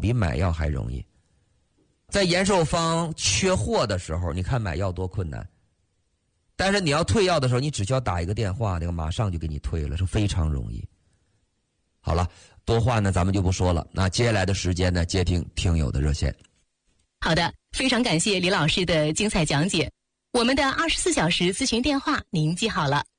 比买药还容易。在延寿方缺货的时候，你看买药多困难。但是你要退药的时候，你只需要打一个电话，那个马上就给你退了，是非常容易。好了，多话呢咱们就不说了。那接下来的时间呢，接听听友的热线。 好的，非常感谢李老师的精彩讲解。我们的24小时咨询电话您记好了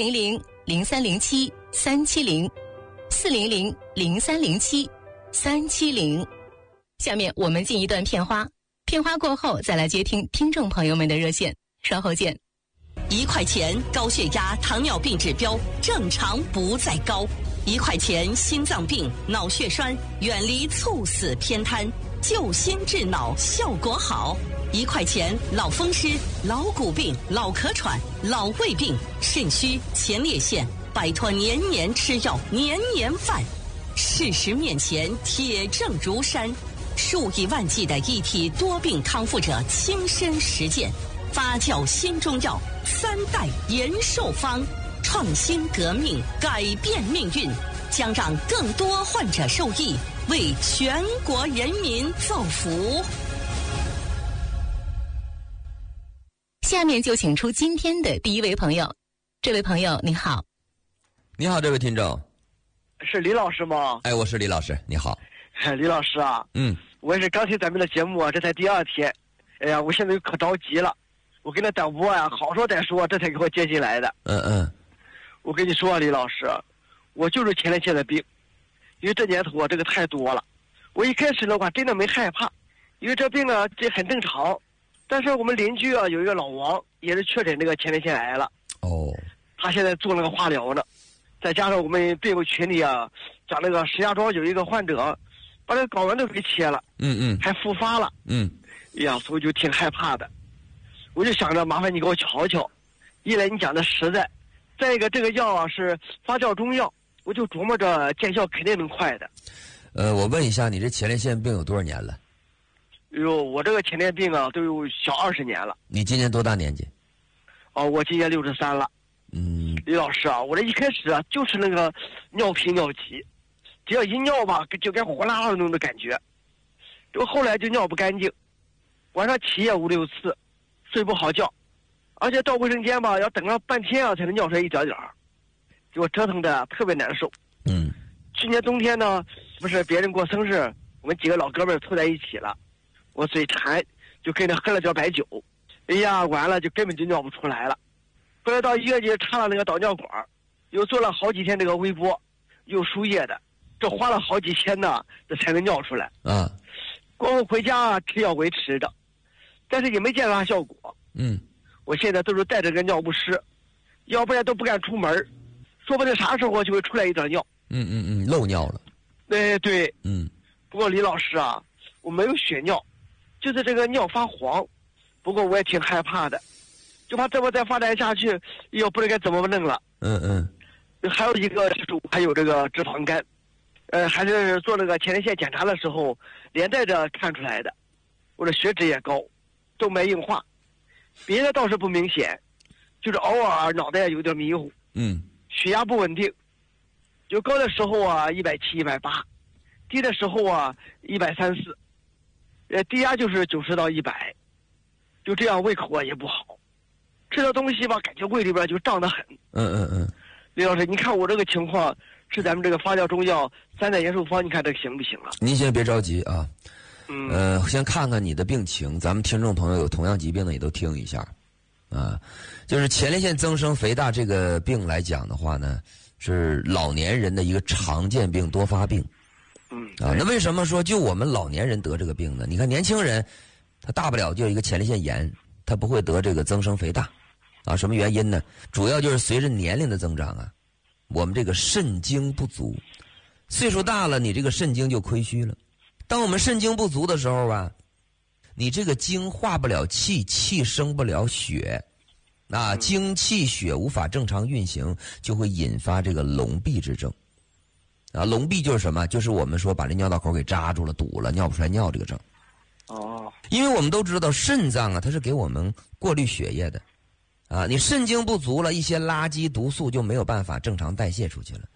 ，400-0307-370，400-0307-370。下面我们进一段片花，片花过后再来接听听众朋友们的热线，稍后见。 1块钱高血压、糖尿病指标正常不再高，1块钱心脏病、脑血栓远离猝死偏瘫，救心治脑效果好。1块钱老风湿、老骨病、老咳喘、老胃病、肾虚、前列腺，摆脱年年吃药、年年犯。事实面前铁证如山，数以万计的一体多病康复者亲身实践，发酵新中药3代延寿方，创新革命，改变命运，将让更多患者受益，为全国人民造福。 下面就请出今天的第一位朋友。这位朋友你好。 你好，这位听众。 是李老师吗？ 哎，我是李老师，你好。 李老师啊，我也是刚听咱们的节目啊，这才第2天，哎呀，我现在可着急了，我跟他导播呀，好说歹说，这才给我接进来的。我跟你说啊，李老师，我就是前列腺的病，因为这年头啊，这个太多了。我一开始的话真的没害怕，因为这病啊，这很正常。但是我们邻居啊，有一个老王也是确诊这个前列腺癌了。他现在做那个化疗呢，再加上我们病友群里啊，讲那个石家庄有一个患者，把这个睾丸都给切了，还复发了，哎呀，所以就挺害怕的。我就想着麻烦你给我瞧瞧，一来你讲的实在，再一个这个药啊是发酵中药，我就琢磨着见效肯定能快的。 我问一下，你这前列腺病有多少年了？ 哟，我这个前列腺病啊都有小20年了。 你今年多大年纪？ 我今年63了。李老师啊，我这一开始啊就是那个尿频尿急，只要一尿吧就跟火辣辣的那种感觉，这个后来就尿不干净，晚上起夜5、6次，睡不好觉，而且到卫生间吧要等上半天啊才能尿出来一点点，给我折腾的特别难受。去年冬天呢，不是别人过生日，我们几个老哥们凑在一起了，我嘴馋就跟着喝了点白酒，哎呀完了就根本就尿不出来了。后来到医院去插了那个导尿管，又做了好几天这个微波，又输液的，这花了好几千呢，这才能尿出来。光后回家吃药维持着，但是也没见啥效果。我现在都是带着个尿不湿，要不然都不敢出门，说不定啥时候就会出来一点尿。 漏尿了。 对。不过李老师啊，我没有血尿，就是这个尿发黄，不过我也挺害怕的，就怕这么再发展下去，又不知该怎么弄了。还有一个就是还有这个脂肪肝，还是做那个前列腺检查的时候连带着看出来的，我的血脂也高，动脉硬化，别的倒是不明显，就是偶尔脑袋有点迷糊。血压不稳定，就高的时候啊170、180，低的时候啊130，低压就是90到100，就这样胃口啊也不好，吃的东西吧感觉胃里边就胀得很。李老师，你看我这个情况，吃咱们这个发酵中药3代延寿方，你看这个行不行啊？ 您先别着急啊，先看看你的病情，咱们听众朋友有同样疾病的也都听一下，就是前列腺增生肥大这个病来讲的话呢，是老年人的一个常见病多发病。那为什么说就我们老年人得这个病呢？你看年轻人，他大不了就一个前列腺炎，他不会得这个增生肥大。什么原因呢？主要就是随着年龄的增长啊，我们这个肾精不足，岁数大了，你这个肾精就亏虚了。当我们肾精不足的时候啊，你这个精化不了气，气生不了血，精气血无法正常运行，就会引发这个痨闭之症。痨闭就是什么？就是我们说把这尿道口给扎住了，堵了，尿不出来尿这个症。因为我们都知道肾脏啊，它是给我们过滤血液的。你肾精不足了，一些垃圾毒素就没有办法正常代谢出去了，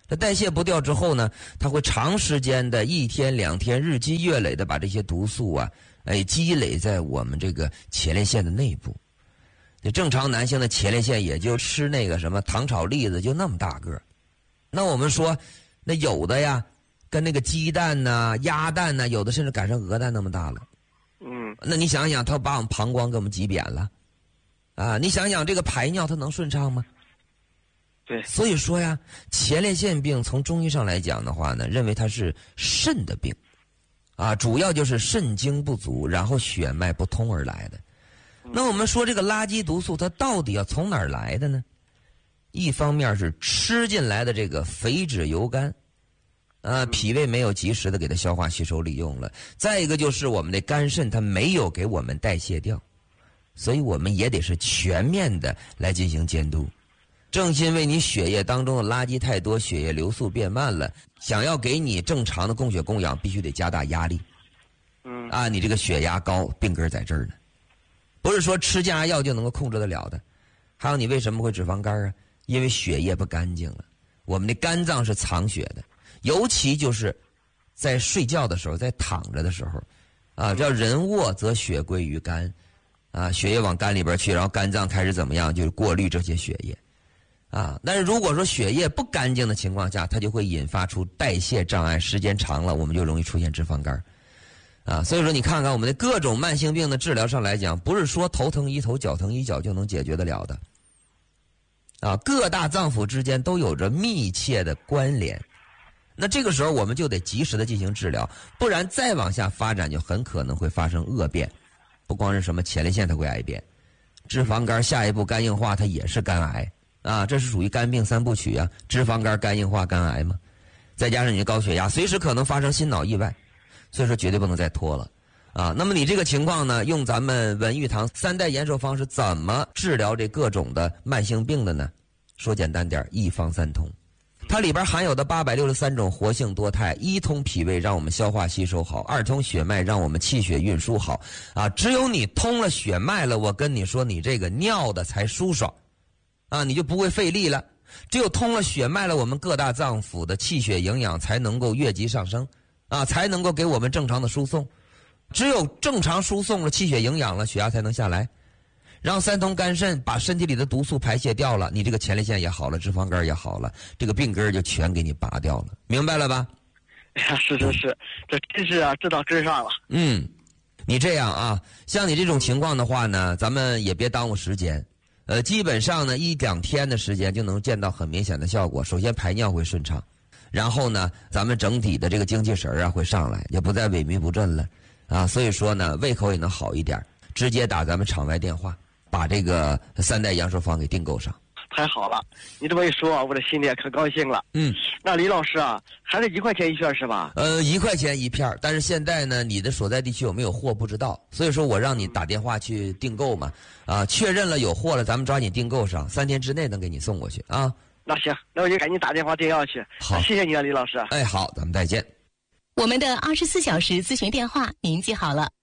这代谢不掉之后呢，它会长时间的1天2天日积月累的把这些毒素啊，积累在我们这个前列腺的内部。这正常男性的前列腺也就吃那个什么糖炒栗子就那么大个儿，那我们说，那有的呀，跟那个鸡蛋呐、鸭蛋呐，有的甚至赶上鹅蛋那么大了。那你想想，它把我们膀胱给我们挤扁了，啊，你想想这个排尿它能顺畅吗？ 对。 所以说呀，前列腺病从中医上来讲的话呢，认为它是肾的病，啊，主要就是肾精不足，然后血脉不通而来的。那我们说这个垃圾毒素它到底要从哪儿来的呢？一方面是吃进来的这个肥脂油甘，脾胃没有及时的给它消化吸收利用了，再一个就是我们的肝肾它没有给我们代谢掉，所以我们也得是全面的来进行监督。正因为你血液当中的垃圾太多，血液流速变慢了，想要给你正常的供血供氧，必须得加大压力。你这个血压高，病根在这儿呢，不是说吃降压药就能够控制得了的。还有你为什么会脂肪肝啊？因为血液不干净了。我们的肝脏是藏血的，尤其就是在睡觉的时候，在躺着的时候，叫人卧则血归于肝，血液往肝里边去，然后肝脏开始怎么样，就是过滤这些血液。但是如果说血液不干净的情况下，它就会引发出代谢障碍，时间长了我们就容易出现脂肪肝。所以说你看看我们的各种慢性病的治疗上来讲，不是说头疼医头脚疼医脚就能解决得了的。各大脏腑之间都有着密切的关联。那这个时候我们就得及时的进行治疗，不然再往下发展就很可能会发生恶变。不光是什么前列腺它会癌变，脂肪肝下一步肝硬化它也是肝癌。这是属于肝病3部曲啊，脂肪肝、肝硬化、肝癌嘛，再加上你的高血压，随时可能发生心脑意外，所以说绝对不能再拖了那么你这个情况呢，用咱们文玉堂3代延寿方是怎么治疗这各种的慢性病的呢？说简单点，一方三通。它里边含有的863种活性多肽，一通脾胃让我们消化吸收好，二通血脉让我们气血运输好只有你通了血脉了，我跟你说你这个尿的才舒爽你就不会费力了。只有通了血脉了，我们各大脏腑的气血营养才能够越级上升才能够给我们正常的输送。只有正常输送了，气血营养了，血压才能下来，让3通肝肾把身体里的毒素排泄掉了，你这个前列腺也好了，脂肪肝也好了，这个病根就全给你拔掉了，明白了吧？ 是，这真是治到根上了。 你这样像你这种情况的话呢，咱们也别耽误时间。基本上呢1、2天的时间就能见到很明显的效果。首先排尿会顺畅，然后呢咱们整体的这个精气神会上来，也不再萎靡不振了所以说呢胃口也能好一点，直接打咱们场外电话，把这个3代阳寿方给订购上。 太好了，你这么一说我的心里也可高兴了。那李老师还是1块钱一片是吧 ？1块钱一片，但是现在呢你的所在地区有没有货不知道，所以说我让你打电话去订购嘛确认了有货了，咱们抓紧订购上，3天之内能给你送过去那行，那我就赶紧打电话订药去。 好， 谢谢你李老师。 好，咱们再见。 我们的24小时咨询电话您记好了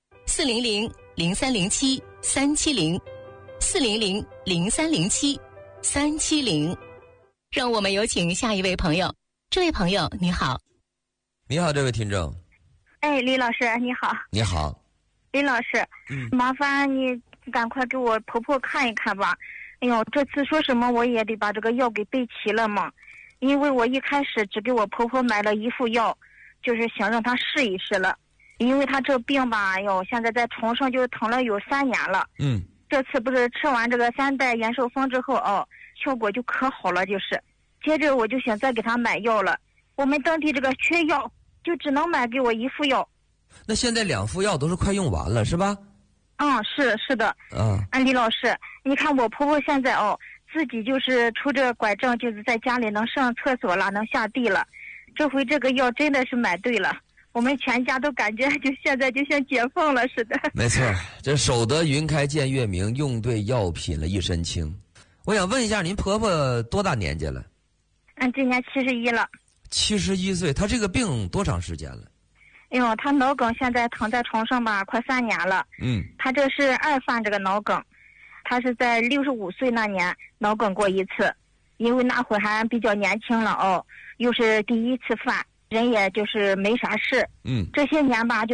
，400-0307-370，400-0307-370。让我们有请下一位朋友。这位朋友你好。 你好，这位听众。 李老师你好。 你好。 李老师麻烦你赶快给我婆婆看一看吧。哎呦，这次说什么我也得把这个药给备齐了嘛，因为我一开始只给我婆婆买了1副药，就是想让她试一试了，因为她这病吧，现在在床上就疼了有3年了。这次不是吃完这个3代延寿方之后效果就可好了，就是接着我就想再给她买药了。我们当地这个缺药，就只能买给我1副药。 那现在2副药都是快用完了是吧？ 是的。李老师，你看我婆婆现在自己就是拄着拐杖，就是在家里能上厕所了，能下地了。这回这个药真的是买对了，我们全家都感觉就现在就像解放了似的。 没错，这守得云开见月明，用对药品了一身轻。我想问一下，您婆婆多大年纪了？ 今年71了。 71岁，她这个病多长时间了？ 她脑梗现在躺在床上吧，快3年了。她这是2犯这个脑梗，她是在65岁那年脑梗过1次， 因为那会儿还比较年轻了哦，又是第一次犯，人也就是没啥事。这些年吧就